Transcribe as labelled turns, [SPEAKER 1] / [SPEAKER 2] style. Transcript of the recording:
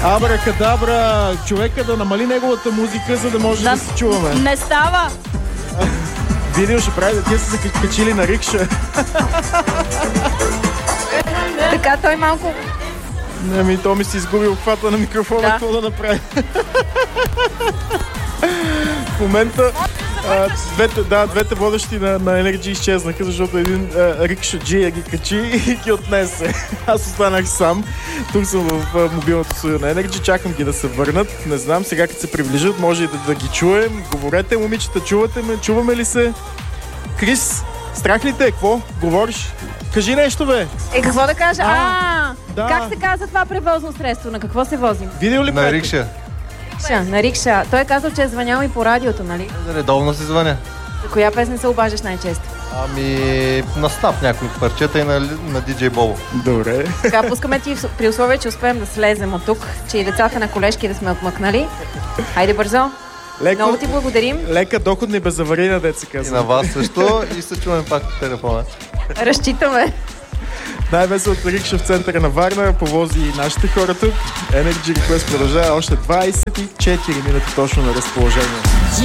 [SPEAKER 1] Абракадабра, човека да намали неговата музика, за да може да се чуваме.
[SPEAKER 2] Не става!
[SPEAKER 1] Видео ще прави, да тия са се качили на рикша.
[SPEAKER 2] Така той малко...
[SPEAKER 1] То ми си изгуби обхвата на микрофона, какво да направи. В момента двете водещи на Energy изчезнаха, защото един рикшаджия ги качи и ги отнесе. Аз останах сам. Тук съм в мобилното студио на Energy, чакам ги да се върнат. Не знам, сега като се приближат, може и да ги чуем. Говорете, момичета, чувате ме? Чуваме ли се? Крис, страх ли те? Какво? Говориш? Кажи нещо, бе!
[SPEAKER 2] Какво да кажа? Как се казва това превозно средство? На какво се возим?
[SPEAKER 1] Видео ли
[SPEAKER 3] на рикша?
[SPEAKER 2] На рикша. Той е казал, че е звънял и по радиото, нали?
[SPEAKER 3] Редовно си звъня.
[SPEAKER 2] За коя песен се обаждаш най-често?
[SPEAKER 3] На Стап някои парчета и на DJ Бобо.
[SPEAKER 1] Добре.
[SPEAKER 2] Така, пускаме ти при условие, че успеем да слезем от тук, че и децата на колежки да сме отмъкнали. Хайде бързо. Много ти благодарим.
[SPEAKER 1] Лека, доходна и безаварийна, деца казва.
[SPEAKER 3] И на вас също. И се чуваме пак по телефона.
[SPEAKER 2] Разчитаме.
[SPEAKER 1] Най-веселата рикша в центъра на Варна повози и нашите хора тук. Energy Request продължава още 24 минути точно на разположение.